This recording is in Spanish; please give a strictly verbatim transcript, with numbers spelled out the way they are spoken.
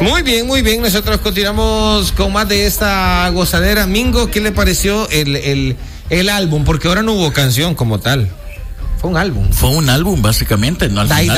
Muy bien, muy bien. Nosotros continuamos con más de esta gozadera. Mingo, ¿qué le pareció el, el, el álbum? Porque ahora no hubo canción como tal. Fue un álbum. Fue un álbum, básicamente, ¿no? Al final